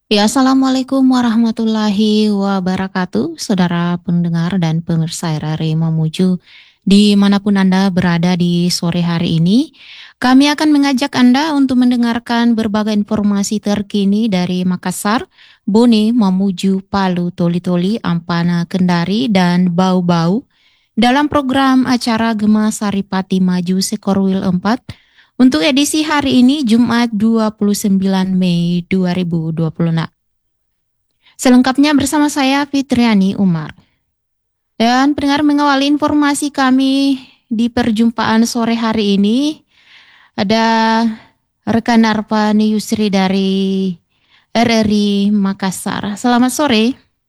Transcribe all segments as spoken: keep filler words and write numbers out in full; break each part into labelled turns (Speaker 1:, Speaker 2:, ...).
Speaker 1: Ya, Assalamualaikum warahmatullahi wabarakatuh, saudara pendengar dan pemirsa R R I Mamuju, dimanapun Anda berada di sore hari ini. Kami akan mengajak Anda untuk mendengarkan berbagai informasi terkini dari Makassar, Bone, Mamuju, Palu, Toli-Toli, Ampana, Kendari, dan Bau-Bau dalam program acara Gema Saripati Maju Sekorwil empat untuk edisi hari ini Jumat dua puluh sembilan Mei dua ribu dua puluh enam. Selengkapnya bersama saya Fitriani Umar. Dan pendengar mengawali informasi kami di perjumpaan sore hari ini ada rekan Arpani Yusri dari R R I Makassar. Selamat sore.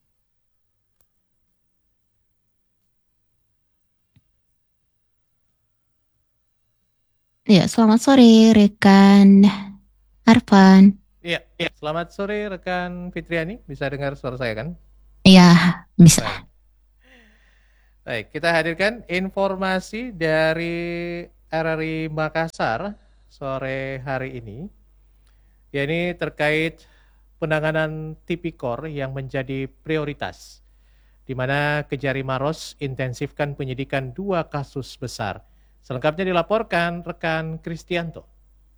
Speaker 1: Ya, selamat sore rekan Arfan.
Speaker 2: Iya, iya, selamat sore rekan Fitriani, bisa dengar suara saya kan?
Speaker 1: Iya, bisa.
Speaker 2: Baik. Baik, kita hadirkan informasi dari R R I Makassar sore hari ini, yakni terkait penanganan tipikor yang menjadi prioritas, di mana Kejari Maros intensifkan penyidikan dua kasus besar. Selengkapnya dilaporkan rekan Kristianto.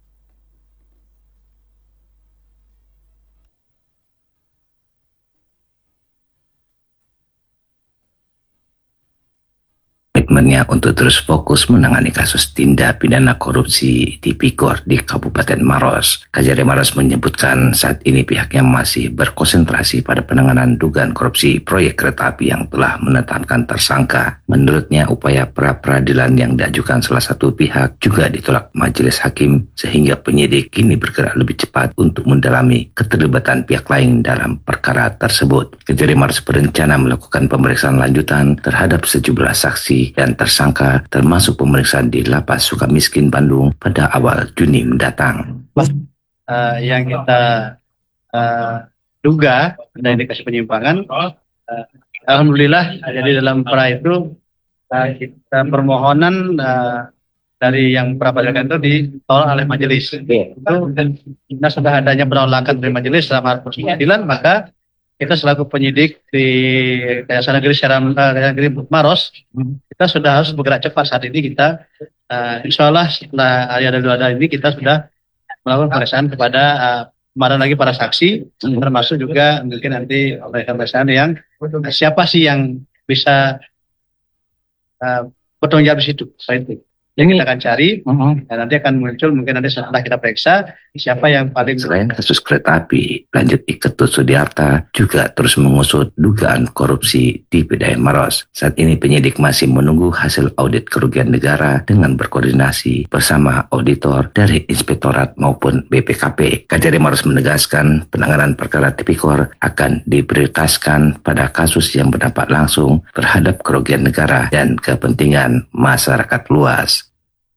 Speaker 3: Komitmennya untuk terus fokus menangani kasus tindak pidana korupsi Tipikor di Kabupaten Maros. Kejari Maros menyebutkan saat ini pihaknya masih berkonsentrasi pada penanganan dugaan korupsi proyek kereta api yang telah menetapkan tersangka. Menurutnya upaya pra-peradilan yang diajukan salah satu pihak juga ditolak majelis hakim sehingga penyidik kini bergerak lebih cepat untuk mendalami keterlibatan pihak lain dalam perkara tersebut. Kejari Maros berencana melakukan pemeriksaan lanjutan terhadap sejumlah saksi dan tersangka termasuk pemeriksaan di Lapas Sukamiskin Bandung pada awal Juni mendatang.
Speaker 4: Uh, yang kita uh, duga ada indikasi penyimpangan, uh, alhamdulillah jadi dalam pra itu uh, kita permohonan uh, dari yang pra peradilan itu ditolak oleh majelis. Itu kita sudah adanya penolakan dari majelis dalam hal pengadilan, maka kita selaku penyidik di Kejaksaan Negeri Seram, Kejaksaan Negeri Maros, kita sudah harus bergerak cepat saat ini. Kita uh, insya Allah setelah hari ada dua hari ini kita sudah melakukan pemeriksaan kepada uh, kemarin lagi para saksi, termasuk juga mungkin nanti pemeriksaan yang uh, siapa sih yang bisa uh, bertanggung jawab di situ. Saya itu. Yang kita akan cari, uh-huh. dan nanti akan muncul mungkin nanti setelah kita periksa siapa yang paling.
Speaker 3: Selain kasus kereta api, lanjut Iketut Sudiarta juga terus mengusut dugaan korupsi di Pidai Maros. Saat ini penyidik masih menunggu hasil audit kerugian negara dengan berkoordinasi bersama auditor dari Inspektorat maupun B P K P. Kejari Maros menegaskan penanganan perkara tipikor akan diprioritaskan pada kasus yang berdampak langsung terhadap kerugian negara dan kepentingan masyarakat luas.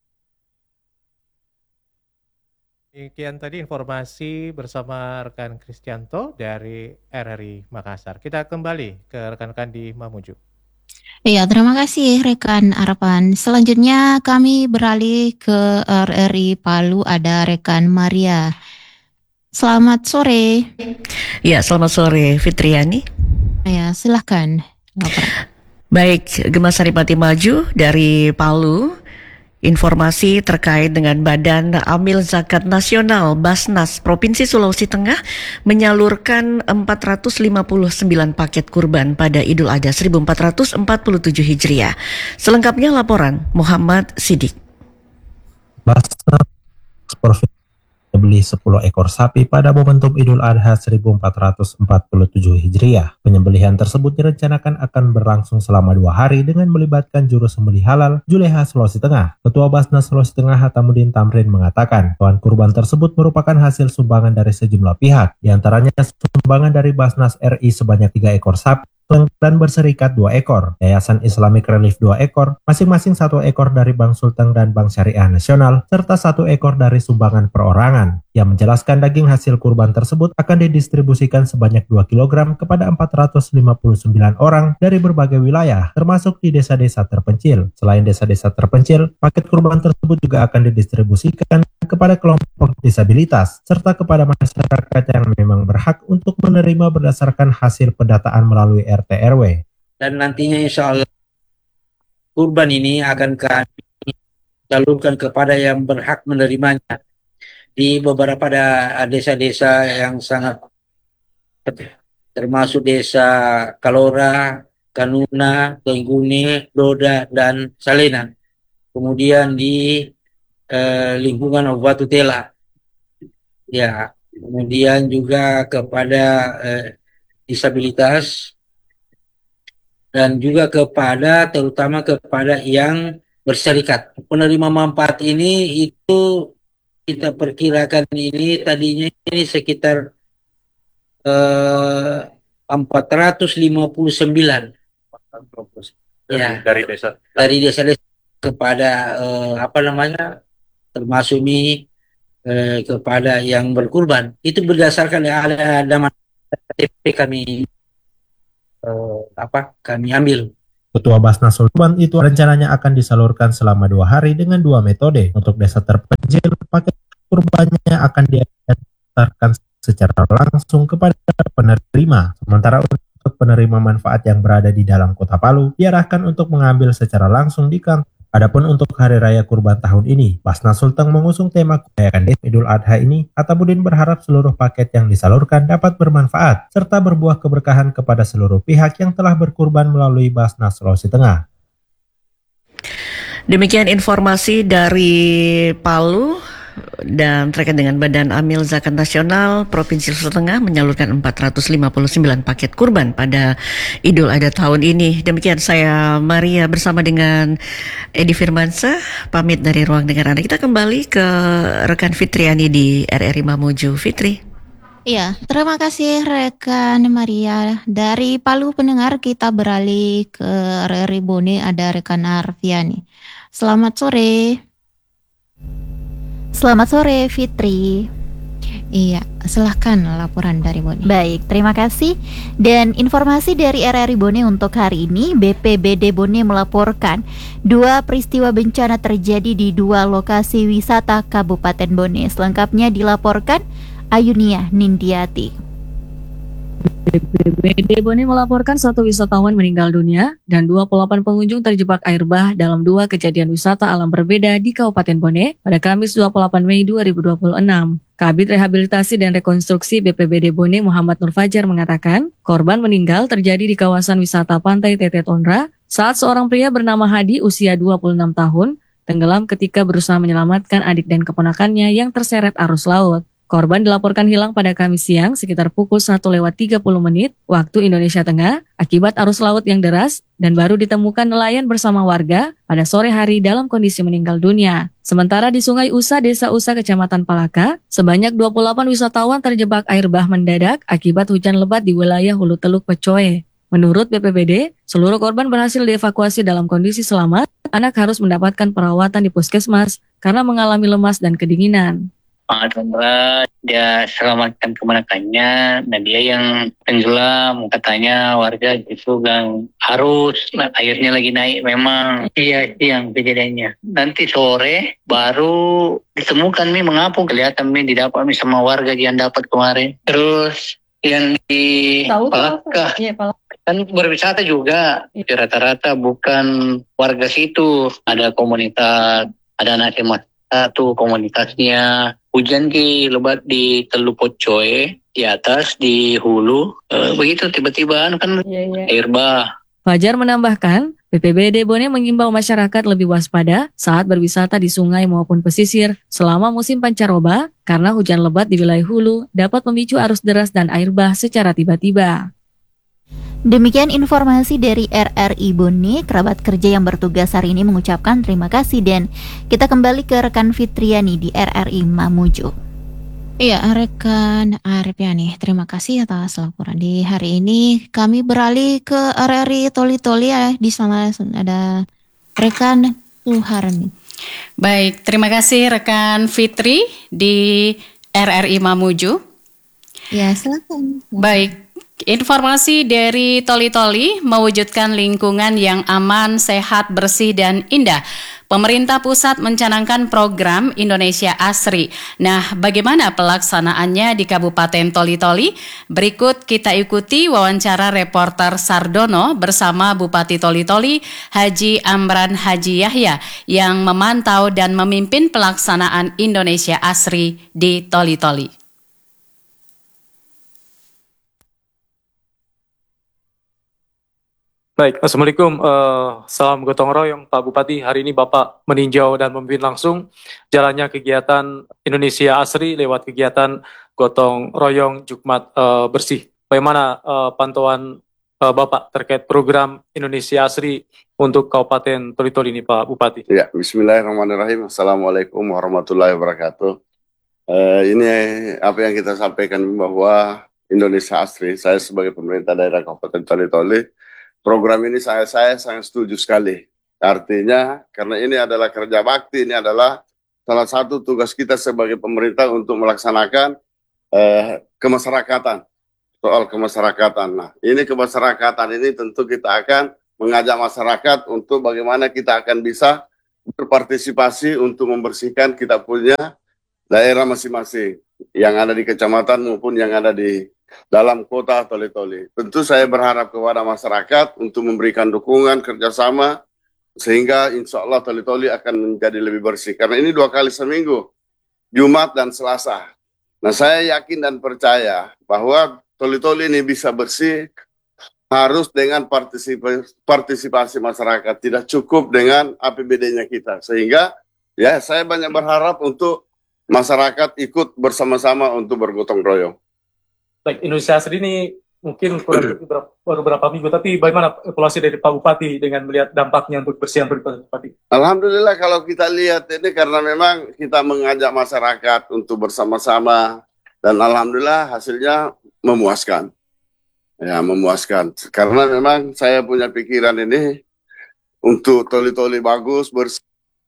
Speaker 2: Demikian tadi informasi bersama rekan Kristianto dari R R I Makassar. Kita kembali ke rekan-rekan di Mamuju.
Speaker 1: Iya, terima kasih rekan Arfan. Selanjutnya kami beralih ke R R I Palu, ada rekan Maria. Selamat sore.
Speaker 5: Ya, selamat sore Fitriani.
Speaker 1: Ya, silahkan.
Speaker 5: Baik, Gema Saripati Maju dari Palu. Informasi terkait dengan Badan Amil Zakat Nasional Basnas Provinsi Sulawesi Tengah menyalurkan empat ratus lima puluh sembilan paket kurban pada Idul Adha seribu empat ratus empat puluh tujuh Hijriah. Selengkapnya laporan Muhammad Sidik.
Speaker 6: Basnas Provinsi beli sepuluh ekor sapi pada momentum Idul Adha seribu empat ratus empat puluh tujuh Hijriah. Penyembelihan tersebut direncanakan akan berlangsung selama dua hari dengan melibatkan juru sembelih halal Juleha Sulawesi Tengah. Ketua Basnas Sulawesi Tengah Hatamuddin Tamrin mengatakan hewan kurban tersebut merupakan hasil sumbangan dari sejumlah pihak, diantaranya sumbangan dari Basnas R I sebanyak tiga ekor sapi dan berserikat dua ekor, Yayasan Islamic Relief dua ekor, masing-masing satu ekor dari Bank Sulteng dan Bank Syariah Nasional, serta satu ekor dari sumbangan perorangan. yang menjelaskan daging hasil kurban tersebut akan didistribusikan sebanyak dua kilogram kepada empat ratus lima puluh sembilan orang dari berbagai wilayah, termasuk di desa-desa terpencil. Selain desa-desa terpencil, paket kurban tersebut juga akan didistribusikan kepada kelompok disabilitas, serta kepada masyarakat yang memang berhak untuk menerima berdasarkan hasil pendataan melalui R T R W.
Speaker 7: Dan nantinya insya Allah kurban ini akan kami salurkan kepada yang berhak menerimanya di beberapa desa-desa yang sangat, termasuk desa Kalora, Kanuna, Tenggune, Doda, dan Salena. Kemudian di eh, lingkungan Obuatu Tela. Ya, kemudian juga kepada eh, disabilitas dan juga kepada terutama kepada yang berserikat. Penerima manfaat ini itu kita perkirakan ini tadinya ini sekitar eh, empat ratus lima puluh sembilan ya,
Speaker 2: dari desa
Speaker 7: dari desa-desa kepada eh, apa namanya termasuk ini eh, kepada yang berkurban. Itu berdasarkan ada ada K T P kami eh, apa kami ambil.
Speaker 6: Ketua Basnas Sultan itu rencananya akan disalurkan selama dua hari dengan dua metode. Untuk desa terpencil, paket kurbannya akan diantarkan secara langsung kepada penerima. Sementara untuk penerima manfaat yang berada di dalam kota Palu, diarahkan untuk mengambil secara langsung di kantor. Adapun untuk Hari Raya Kurban tahun ini, Basnas Sulteng mengusung tema kerayakan Idul Adha ini. Atabuddin berharap seluruh paket yang disalurkan dapat bermanfaat, serta berbuah keberkahan kepada seluruh pihak yang telah berkurban melalui Basnas Sulawesi Tengah.
Speaker 5: Demikian informasi dari Palu. Dan terkait dengan Badan Amil Zakat Nasional Provinsi Sulawesi Tengah menyalurkan empat ratus lima puluh sembilan paket kurban pada Idul Adha tahun ini. Demikian saya Maria bersama dengan Edi Firmansyah pamit dari ruang dengar Anda. Kita kembali ke rekan Fitriani di R R I Mamuju. Fitri.
Speaker 1: Iya, terima kasih rekan Maria. Dari Palu pendengar kita beralih ke R R I Bone, ada rekan Arfiani. Selamat sore.
Speaker 8: Selamat sore Fitri.
Speaker 1: Iya, silahkan laporan dari Bone.
Speaker 8: Baik, terima kasih. Dan informasi dari R R I Bone untuk hari ini, B P B D Bone melaporkan dua peristiwa bencana terjadi di dua lokasi wisata Kabupaten Bone. Selengkapnya dilaporkan Ayunia Nindiati.
Speaker 9: B P B D Bone melaporkan satu wisatawan meninggal dunia dan dua puluh delapan pengunjung terjebak air bah dalam dua kejadian wisata alam berbeda di Kabupaten Bone pada Kamis dua puluh delapan Mei dua ribu dua puluh enam. Kabid Rehabilitasi dan Rekonstruksi B P B D Bone Muhammad Nur Fajar mengatakan korban meninggal terjadi di kawasan wisata Pantai Tete Tondra saat seorang pria bernama Hadi usia dua puluh enam tahun tenggelam ketika berusaha menyelamatkan adik dan keponakannya yang terseret arus laut. Korban dilaporkan hilang pada Kamis siang sekitar pukul satu lewat tiga puluh menit waktu Indonesia Tengah akibat arus laut yang deras dan baru ditemukan nelayan bersama warga pada sore hari dalam kondisi meninggal dunia. Sementara di Sungai Usa, Desa Usa, Kecamatan Palaka, sebanyak dua puluh delapan wisatawan terjebak air bah mendadak akibat hujan lebat di wilayah Hulu Teluk Pecoe. Menurut B P B D, seluruh korban berhasil dievakuasi dalam kondisi selamat. Anak harus mendapatkan perawatan di puskesmas karena mengalami lemas dan kedinginan.
Speaker 10: Alhamdulillah dia selamatkan keponakannya. Nah dia yang tenggelam, katanya warga gitu gang harus nah, airnya lagi naik memang. Iya siang kejadiannya. Nanti sore baru ditemukan mi mengapung, kelihatan mi didapat mi sama warga yang dapat kemarin. Terus yang di Palaka ya, kan berwisata juga ya. Rata-rata bukan warga situ, ada komunitas, ada anak emas satu komunitasnya. Hujan ki lebat di Teluk Pocoe, di atas di hulu, e, begitu tiba-tiba kan ya, ya. Air bah.
Speaker 9: Fajar menambahkan, B P B D Bone mengimbau masyarakat lebih waspada saat berwisata di sungai maupun pesisir selama musim pancaroba karena hujan lebat di wilayah hulu dapat memicu arus deras dan air bah secara tiba-tiba.
Speaker 8: Demikian informasi dari R R I Bone. Kerabat kerja yang bertugas hari ini mengucapkan terima kasih dan kita kembali ke rekan Fitriani di R R I Mamuju.
Speaker 1: Iya, rekan Arpiani, terima kasih atas laporan di hari ini. Kami beralih ke R R I Toli-Toli ya. Di sana ada rekan Suharni.
Speaker 11: Baik, terima kasih rekan Fitri di R R I Mamuju.
Speaker 1: Ya, silakan.
Speaker 11: Baik. Informasi dari Toli-Toli mewujudkan lingkungan yang aman, sehat, bersih, dan indah. Pemerintah pusat mencanangkan program Indonesia Asri. Nah, bagaimana pelaksanaannya di Kabupaten Toli-Toli? Berikut kita ikuti wawancara reporter Sardono bersama Bupati Toli-Toli, Haji Amran Haji Yahya, yang memantau dan memimpin pelaksanaan Indonesia Asri di Toli-Toli.
Speaker 12: Baik, Assalamualaikum, uh, salam gotong royong Pak Bupati. Hari ini Bapak meninjau dan memimpin langsung jalannya kegiatan Indonesia Asri lewat kegiatan gotong royong Jumat uh, bersih. Bagaimana uh, pantauan uh, Bapak terkait program Indonesia Asri untuk Kabupaten Toli-Toli ini Pak Bupati?
Speaker 13: Ya, Bismillahirrahmanirrahim. Assalamualaikum warahmatullahi wabarakatuh. Uh, ini apa yang kita sampaikan bahwa Indonesia Asri, saya sebagai pemerintah daerah Kabupaten Toli-Toli, program ini saya saya sangat setuju sekali. Artinya karena ini adalah kerja bakti, ini adalah salah satu tugas kita sebagai pemerintah untuk melaksanakan eh, kemasyarakatan, soal kemasyarakatan. Nah, ini kemasyarakatan ini tentu kita akan mengajak masyarakat untuk bagaimana kita akan bisa berpartisipasi untuk membersihkan kita punya daerah masing-masing yang ada di kecamatan maupun yang ada di dalam kota Toli-Toli. Tentu saya berharap kepada masyarakat untuk memberikan dukungan kerjasama sehingga insya Allah Toli-Toli akan menjadi lebih bersih. Karena ini dua kali seminggu, Jumat dan Selasa. Nah, saya yakin dan percaya bahwa Toli-Toli ini bisa bersih harus dengan partisipasi, partisipasi masyarakat. Tidak cukup dengan A P B D-nya kita. Sehingga ya saya banyak berharap untuk masyarakat ikut bersama-sama untuk bergotong royong.
Speaker 12: Baik, Indonesia Asri ini mungkin kurang lebih beberapa, baru beberapa minggu, tapi bagaimana evaluasi dari Pak Bupati dengan melihat dampaknya untuk kebersihan Pak Bupati?
Speaker 13: Alhamdulillah kalau kita lihat ini karena memang kita mengajak masyarakat untuk bersama-sama dan alhamdulillah hasilnya memuaskan. Ya, memuaskan. Karena memang saya punya pikiran ini untuk Toli-Toli bagus, bersih.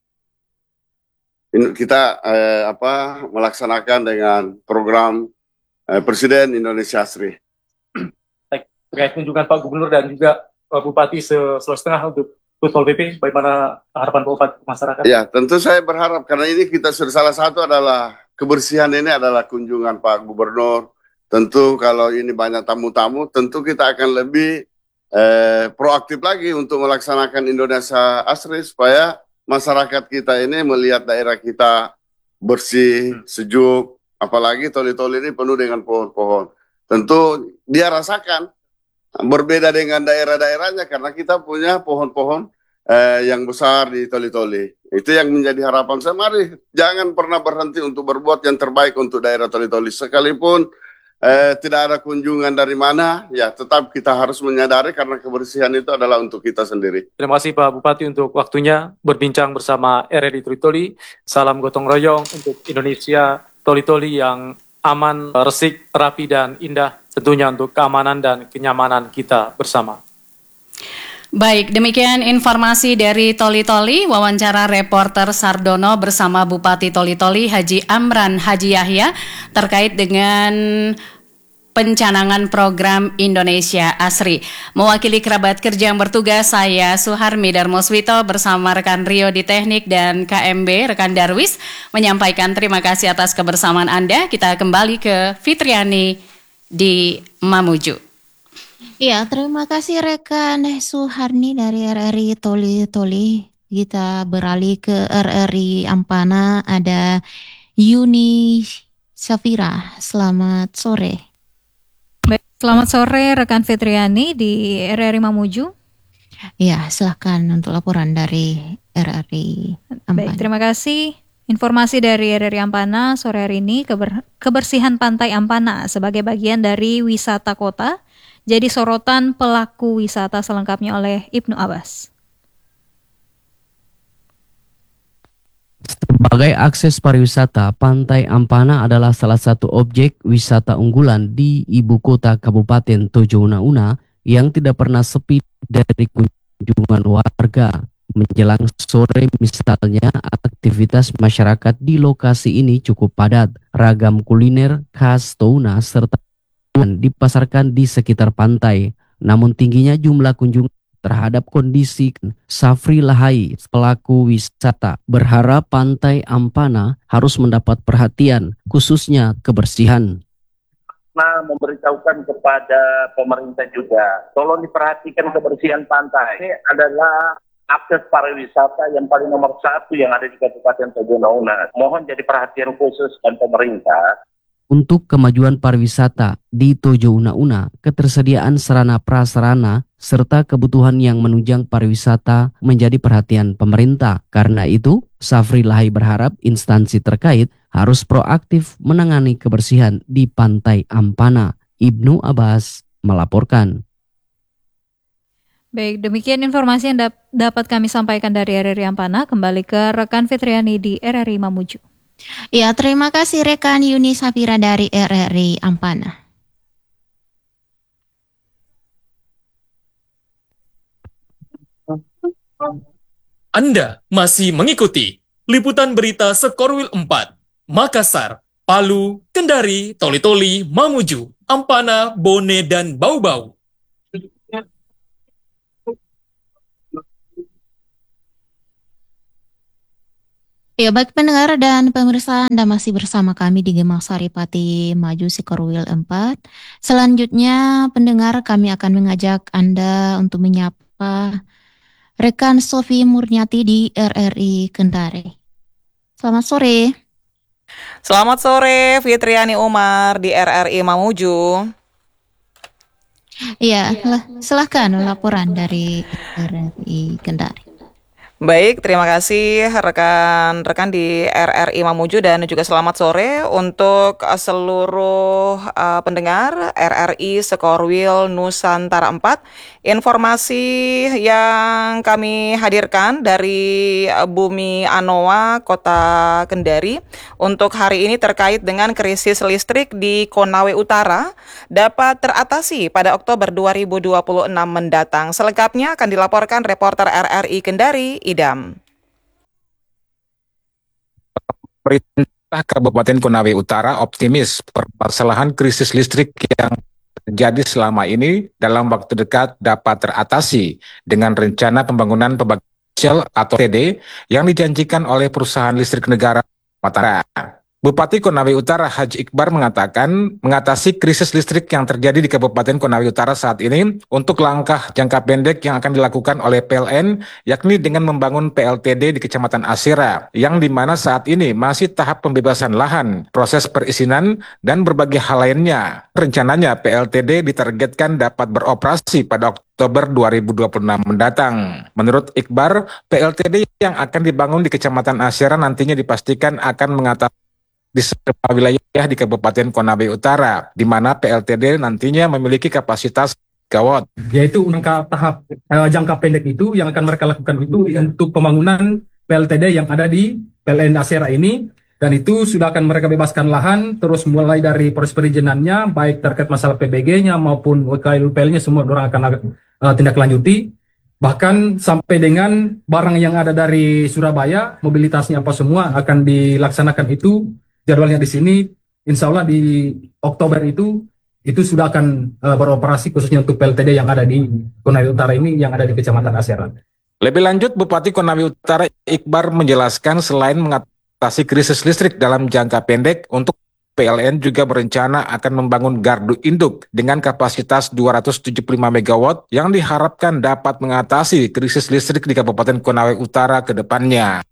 Speaker 13: Kita eh, apa melaksanakan dengan program Presiden Indonesia Asri.
Speaker 12: Baik, terkait kunjungan Pak Gubernur dan juga Pak Bupati Sulawesi Tengah untuk Pol P P, bagaimana harapan Pak Bupati ke masyarakat?
Speaker 13: Ya, tentu saya berharap karena ini kita sudah salah satu adalah kebersihan ini adalah kunjungan Pak Gubernur. Tentu kalau ini banyak tamu-tamu, tentu kita akan lebih eh, proaktif lagi untuk melaksanakan Indonesia Asri supaya masyarakat kita ini melihat daerah kita bersih, sejuk. Apalagi Toli-Toli ini penuh dengan pohon-pohon. Tentu dia rasakan berbeda dengan daerah-daerahnya karena kita punya pohon-pohon eh, yang besar di Toli-Toli. Itu yang menjadi harapan saya. Mari jangan pernah berhenti untuk berbuat yang terbaik untuk daerah Toli-Toli. Sekalipun eh, tidak ada kunjungan dari mana, ya tetap kita harus menyadari karena kebersihan itu adalah untuk kita sendiri.
Speaker 12: Terima kasih Pak Bupati untuk waktunya berbincang bersama R R I Toli-Toli. Salam gotong royong untuk Indonesia Toli-Toli yang aman, resik, rapi, dan indah, tentunya untuk keamanan dan kenyamanan kita bersama.
Speaker 11: Baik, demikian informasi dari Toli-Toli, wawancara reporter Sardono bersama Bupati Toli-Toli Haji Amran Haji Yahya terkait dengan pencanangan program Indonesia Asri. Mewakili kerabat kerja yang bertugas, saya Suharmi Darmoswito bersama rekan Rio di Teknik dan K M B, rekan Darwis, menyampaikan terima kasih atas kebersamaan Anda. Kita kembali ke Fitriani di Mamuju.
Speaker 1: Iya, terima kasih rekan Suharni dari R R I Toli-Toli. Kita beralih ke R R I Ampana, ada Yuni Safira. Selamat sore.
Speaker 14: Baik, selamat sore rekan Fitriani di R R I Mamuju.
Speaker 1: Ya, silakan untuk laporan dari R R I Ampana.
Speaker 14: Baik, terima kasih. Informasi dari R R I Ampana sore hari ini, keber- kebersihan pantai Ampana sebagai bagian dari wisata kota jadi sorotan pelaku wisata, selengkapnya oleh Ibnu Abbas.
Speaker 15: Sebagai akses pariwisata, Pantai Ampana adalah salah satu objek wisata unggulan di ibu kota Kabupaten Tojo Una Una yang tidak pernah sepi dari kunjungan warga, Menjelang sore misalnya, aktivitas masyarakat di lokasi ini cukup padat. Ragam kuliner khas Touna serta dipasarkan di sekitar pantai. Namun tingginya jumlah kunjungan terhadap kondisi Safri Lahai pelaku wisata berharap Pantai Ampana harus mendapat perhatian, khususnya kebersihan.
Speaker 16: Nah, memberitahukan kepada pemerintah juga, tolong diperhatikan kebersihan pantai. Ini adalah akses pariwisata yang paling nomor satu yang ada di Kabupaten Tojo Una. Mohon jadi perhatian khusus dan pemerintah.
Speaker 15: Untuk kemajuan pariwisata di Tojo Una-Una, ketersediaan sarana prasarana serta kebutuhan yang menunjang pariwisata menjadi perhatian pemerintah. Karena itu, Safri Lahai berharap instansi terkait harus proaktif menangani kebersihan di Pantai Ampana. Ibnu Abbas melaporkan.
Speaker 14: Baik, demikian informasi yang dap- dapat kami sampaikan dari R R I Ampana. Kembali ke rekan Fitriani di R R I Mamuju.
Speaker 1: Ya, terima kasih rekan Yuni Safira dari R R I Ampana.
Speaker 17: Anda masih mengikuti liputan berita Sekorwil empat, Makassar, Palu, Kendari, Toli-Toli, Mamuju, Ampana, Bone, dan Bau-Bau.
Speaker 1: Ya, baik pendengar dan pemirsa, Anda masih bersama kami di Gemah Saripati Maju Sekorwil empat. Selanjutnya, pendengar, kami akan mengajak Anda untuk menyapa rekan Sofi Murniati di R R I Kendari. Selamat sore.
Speaker 18: Selamat sore, Fitriani Umar di R R I Mamuju.
Speaker 1: Iya, silahkan laporan dari R R I Kendari.
Speaker 18: Baik, terima kasih rekan-rekan di R R I Mamuju dan juga selamat sore untuk seluruh uh, pendengar R R I Sekorwil Nusantara empat. Informasi yang kami hadirkan dari Bumi Anoa, Kota Kendari untuk hari ini terkait dengan krisis listrik di Konawe Utara dapat teratasi pada Oktober dua ribu dua puluh enam mendatang. Selengkapnya akan dilaporkan reporter R R I Kendari, Idam.
Speaker 19: Pemerintah Kabupaten Konawe Utara optimis permasalahan krisis listrik yang terjadi selama ini dalam waktu dekat dapat teratasi dengan rencana pembangunan pembangkit atau T D yang dijanjikan oleh perusahaan listrik negara Matara. Bupati Konawe Utara Haji Iqbar mengatakan mengatasi krisis listrik yang terjadi di Kabupaten Konawe Utara saat ini untuk langkah jangka pendek yang akan dilakukan oleh P L N yakni dengan membangun P L T D di Kecamatan Asira yang dimana saat ini masih tahap pembebasan lahan, proses perizinan dan berbagai hal lainnya. Rencananya P L T D ditargetkan dapat beroperasi pada Oktober dua ribu dua puluh enam mendatang. Menurut Iqbar, P L T D yang akan dibangun di Kecamatan Asira nantinya dipastikan akan mengatasi di semua wilayah di Kabupaten Konawe Utara, di mana P L T D nantinya memiliki kapasitas gawat.
Speaker 20: Yaitu langkah tahap eh, jangka pendek itu yang akan mereka lakukan itu untuk pembangunan P L T D yang ada di P L N Asera ini, dan itu sudah akan mereka bebaskan lahan, terus mulai dari proses perizinannya, baik terkait masalah P B G-nya maupun W K L P L-nya semua orang akan uh, tindak lanjuti. Bahkan sampai dengan barang yang ada dari Surabaya, mobilitasnya apa semua akan dilaksanakan itu. Jadwalnya di sini, insya Allah di Oktober itu, itu sudah akan uh, beroperasi khususnya untuk P L T D yang ada di Konawe Utara ini, yang ada di Kecamatan Asera.
Speaker 19: Lebih lanjut, Bupati Konawe Utara Iqbar menjelaskan selain mengatasi krisis listrik dalam jangka pendek, untuk P L N juga berencana akan membangun gardu induk dengan kapasitas dua ratus tujuh puluh lima megawatt yang diharapkan dapat mengatasi krisis listrik di Kabupaten Konawe Utara ke depannya.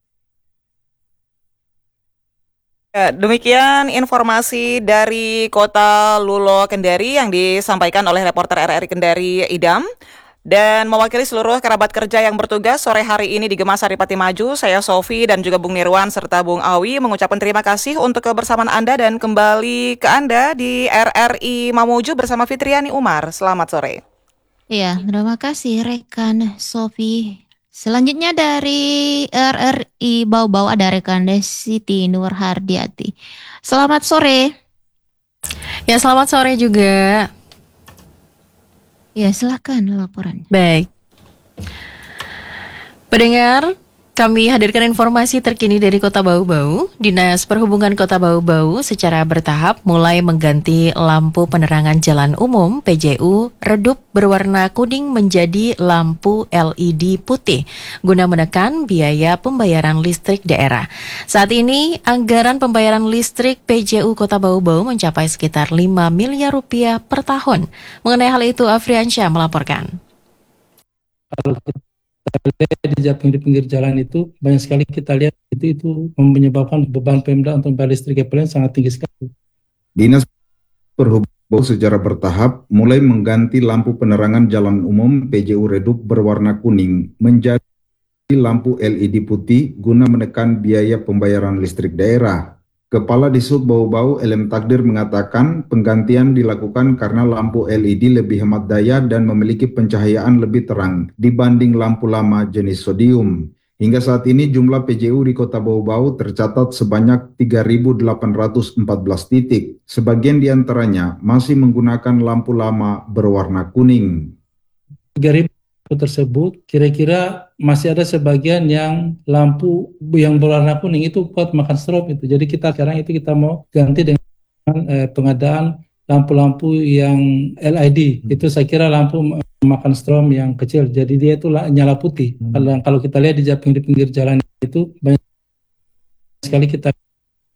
Speaker 18: Ya, demikian informasi dari Kota Lulo Kendari yang disampaikan oleh reporter R R I Kendari Idam. Dan mewakili seluruh kerabat kerja yang bertugas sore hari ini di Gemah Saripati Maju, saya Sofi dan juga Bung Nirwan serta Bung Awi mengucapkan terima kasih untuk kebersamaan Anda dan kembali ke Anda di R R I Mamuju bersama Fitriani Umar. Selamat sore.
Speaker 1: Ya, terima kasih rekan Sofi. Selanjutnya dari R R I Bau-Bau ada rekan Siti Nurhardiati. Selamat sore.
Speaker 11: Ya, selamat sore juga.
Speaker 1: Ya, silakan laporannya.
Speaker 11: Baik.
Speaker 5: Pendengar, kami hadirkan informasi terkini dari Kota Bau-Bau. Dinas Perhubungan Kota Bau-Bau secara bertahap mulai mengganti lampu penerangan jalan umum P J U redup berwarna kuning menjadi lampu L E D putih guna menekan biaya pembayaran listrik daerah. Saat ini, anggaran pembayaran listrik P J U Kota Bau-Bau mencapai sekitar lima miliar rupiah per tahun. Mengenai hal itu, Afriansyah melaporkan.
Speaker 20: Kalau kita lihat di jalan di pinggir jalan itu banyak sekali kita lihat itu itu menyebabkan beban Pemda untuk bayar listrik P L N sangat tinggi sekali.
Speaker 21: Dinas Perhubungan secara bertahap mulai mengganti lampu penerangan jalan umum P J U redup berwarna kuning menjadi lampu L E D putih guna menekan biaya pembayaran listrik daerah. Kepala Disub Bau-Bau L M Takdir mengatakan penggantian dilakukan karena lampu L E D lebih hemat daya dan memiliki pencahayaan lebih terang dibanding lampu lama jenis sodium. Hingga saat ini jumlah P J U di Kota Bau-Bau tercatat sebanyak tiga ribu delapan ratus empat belas titik. Sebagian di antaranya masih menggunakan lampu lama berwarna kuning.
Speaker 20: tiga ribu tersebut kira-kira masih ada sebagian yang lampu yang berwarna kuning itu kuat makan strop itu. Jadi kita sekarang itu kita mau ganti dengan eh, pengadaan lampu-lampu yang L E D. Hmm. Itu saya kira lampu makan strom yang kecil. Jadi dia itu nyala putih. Hmm. Kalau, kalau kita lihat di pinggir-pinggir jalan itu banyak sekali kita